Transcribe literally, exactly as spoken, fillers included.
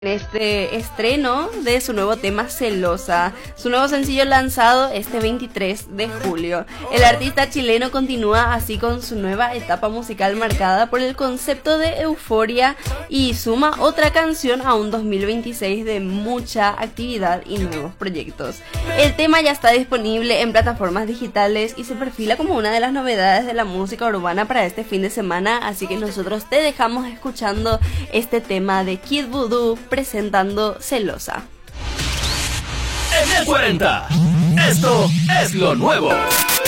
Este estreno de su nuevo tema Celosa, su nuevo sencillo lanzado este veintitrés de julio. El artista chileno continúa así con su nueva etapa musical marcada por el concepto de euforia y suma otra canción a un dos mil veintiséis de mucha actividad y nuevos proyectos. El tema ya está disponible en plataformas digitales y se perfila como una de las novedades de la música urbana para este fin de semana, así que nosotros te dejamos escuchando este tema de Kid Voodoo presentando Celosa. En el cuarenta, esto es lo nuevo.